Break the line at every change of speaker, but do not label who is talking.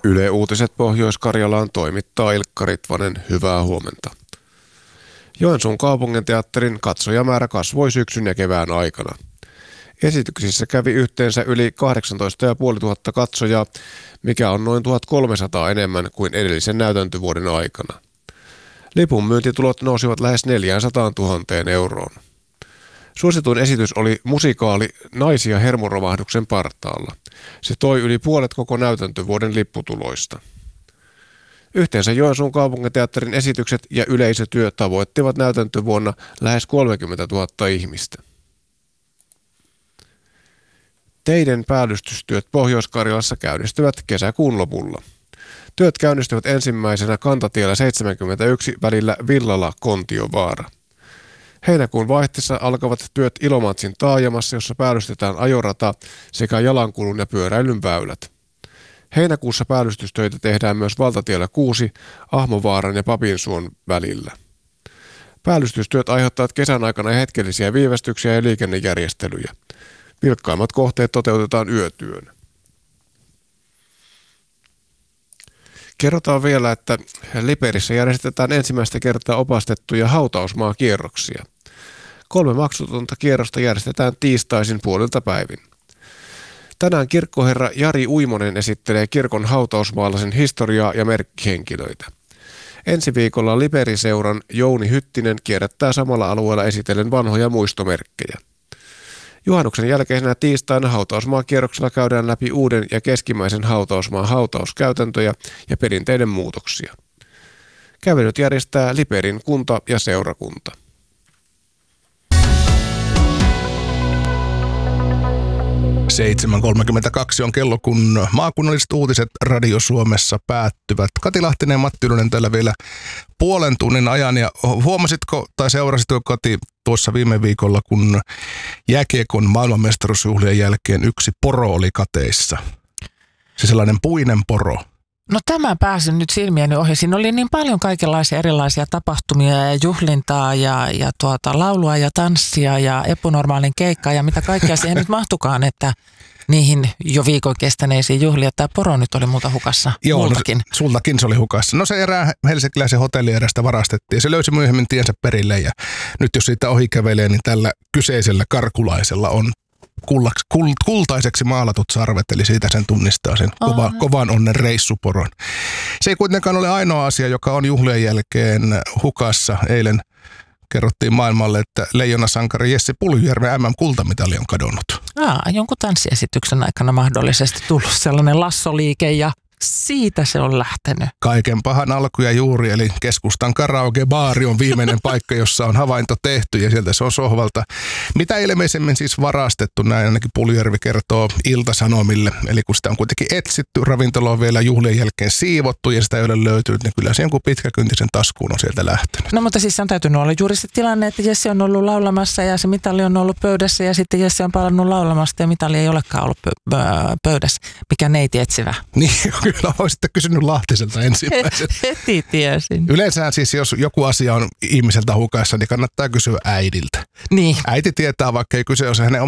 Yle Uutiset Pohjois-Karjalaan toimittaa Ilkka Ritvanen. Hyvää huomenta. Joensuun kaupunginteatterin katsojamäärä kasvoi syksyn ja kevään aikana. Esityksissä kävi yhteensä yli 18 500 katsojaa, mikä on noin 1300 enemmän kuin edellisen näytäntövuoden aikana. Lipun myyntitulot nousivat lähes 400 000 euroon. Suosituin esitys oli musikaali Naisia hermoromahduksen partaalla. Se toi yli puolet koko näytäntövuoden lipputuloista. Yhteensä Joensuun kaupunginteatterin esitykset ja yleisötyö tavoittivat näytäntövuonna lähes 30 000 ihmistä. Teiden päällystystyöt Pohjois-Karjalassa käynnistyvät kesäkuun lopulla. Työt käynnistyvät ensimmäisenä kantatiellä 71 välillä Villala-Kontiovaara. Heinäkuun vaihteessa alkavat työt Ilomantsin taajamassa, jossa päällystetään ajorata sekä jalankulun ja pyöräilyn väylät. Heinäkuussa päällystystöitä tehdään myös valtatiellä 6 Ahmovaaran ja Papinsuon välillä. Päällystystyöt aiheuttavat kesän aikana hetkellisiä viivästyksiä ja liikennejärjestelyjä. Vilkkaimmat kohteet toteutetaan yötyönä. Kerrotaan vielä, että Liperissä järjestetään ensimmäistä kertaa opastettuja hautausmaakierroksia. 3 maksutonta kierrosta järjestetään tiistaisin puolilta päivin. Tänään kirkkoherra Jari Uimonen esittelee kirkon hautausmaalaisen historiaa ja merkkihenkilöitä. Ensi viikolla Liperiseuran Jouni Hyttinen kierrättää samalla alueella esitellen vanhoja muistomerkkejä. Juhannuksen jälkeisenä tiistaina hautausmaakierroksella käydään läpi uuden ja keskimmäisen hautausmaan hautauskäytäntöjä ja perinteiden muutoksia. Kävelyt järjestää Liperin kunta ja seurakunta.
Kello 7.32 on kello, kun maakunnalliset uutiset Radio Suomessa päättyvät. Kati Lahtinen ja Matti Ylönen täällä vielä puolen tunnin ajan. Ja huomasitko tai seurasitko, Kati, tuossa viime viikolla, kun jääkiekon maailmanmestaruusjuhlien jälkeen yksi poro oli kateissa? Se sellainen puinen poro.
No tämä pääsi nyt silmieni ohi. Siinä oli niin paljon kaikenlaisia erilaisia tapahtumia ja juhlintaa ja laulua ja tanssia ja epänormaalin keikkaa ja mitä kaikkea siihen nyt mahtukaan, että niihin jo viikon kestäneisiin juhlia. Tämä poro nyt oli multa hukassa.
Joo,
multakin.
No, sultakin se oli hukassa. No se erää helsinkiläisen hotellierästä varastettiin. Se löysi myöhemmin tiensä perille ja nyt jos siitä ohi kävelee, niin tällä kyseisellä karkulaisella on kultaiseksi maalatut sarvet, eli siitä sen tunnistaa sen kovan onnen reissuporon. Se ei kuitenkaan ole ainoa asia, joka on juhlien jälkeen hukassa. Eilen kerrottiin maailmalle, että leijonasankari Jesse Puljujärven MM-kultamitali on kadonnut.
Jonkun tanssiesityksen aikana mahdollisesti tullut sellainen lassoliike ja siitä se on lähtenyt.
Kaiken pahan alku ja juuri, eli keskustan karaoke-baari on viimeinen paikka, jossa on havainto tehty ja sieltä se on sohvalta. Mitä ilmeisemmin siis varastettu, näin ainakin Puljujärvi kertoo Ilta-Sanomille. Eli kun sitä on kuitenkin etsitty, ravintola on vielä juhlien jälkeen siivottu ja sitä ei ole löytynyt, niin kyllä se jonkun pitkäkyntisen taskuun on sieltä lähtenyt.
No mutta siis on täytynyt olla juuri se tilanne, että Jesse on ollut laulamassa ja se mitali on ollut pöydässä ja sitten Jesse on palannut laulamasta ja mitali ei olekaan ollut pöydässä. Mikä neiti etsivä.
Niin, kyllä olisitte kysynyt Lahtiselta ensimmäisenä.
Heti tiesin.
Yleensä siis, jos joku asia on ihmiseltä hukassa, niin kannattaa kysyä äidiltä.
Niin.
Äiti tietää, vaikka ei kyse ole hänen